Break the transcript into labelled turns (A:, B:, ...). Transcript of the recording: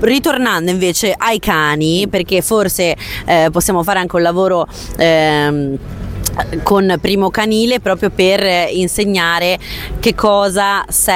A: ritornando invece ai cani, perché forse possiamo fare anche un lavoro con Primo Canile proprio per insegnare che cosa serve